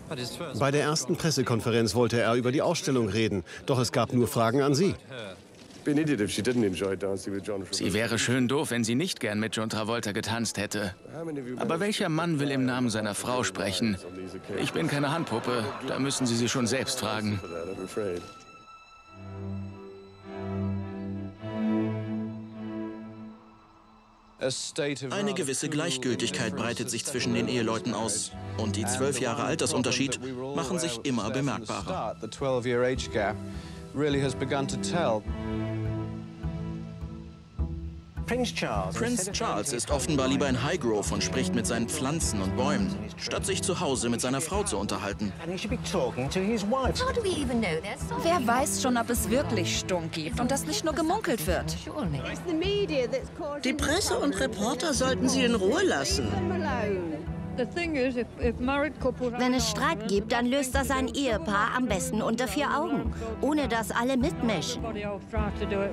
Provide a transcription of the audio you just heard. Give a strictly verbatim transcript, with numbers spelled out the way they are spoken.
Bei der ersten Pressekonferenz wollte er über die Ausstellung reden, doch es gab nur Fragen an sie. Sie wäre schön doof, wenn sie nicht gern mit John Travolta getanzt hätte. Aber welcher Mann will im Namen seiner Frau sprechen? Ich bin keine Handpuppe, da müssen Sie sie schon selbst fragen. Eine gewisse Gleichgültigkeit breitet sich zwischen den Eheleuten aus. Und die zwölf Jahre Altersunterschied machen sich immer bemerkbarer. Prinz Charles ist offenbar lieber in Highgrove und spricht mit seinen Pflanzen und Bäumen, statt sich zu Hause mit seiner Frau zu unterhalten. Wer weiß schon, ob es wirklich Stunk gibt und das nicht nur gemunkelt wird. Die Presse und Reporter sollten sie in Ruhe lassen. Wenn es Streit gibt, dann löst das ein Ehepaar am besten unter vier Augen, ohne dass alle mitmischen.